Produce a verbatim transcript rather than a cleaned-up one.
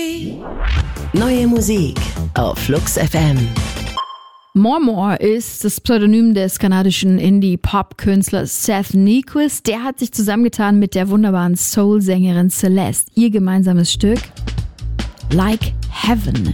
me. Neue Musik auf Flux F M. More More ist das Pseudonym des kanadischen Indie-Pop-Künstlers Seth Nyquist. Der hat sich zusammengetan mit der wunderbaren Soul-Sängerin Celeste. Ihr gemeinsames Stück Like Heaven.